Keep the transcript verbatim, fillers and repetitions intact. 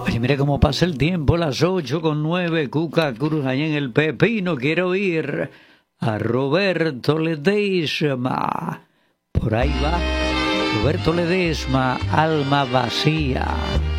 Oye, mira cómo pasa el tiempo, las ocho con nueve, Cuca Cruz allá en el Pepino. Quiero ir a Roberto Ledesma. Por ahí va Roberto Ledesma, Alma Vacía.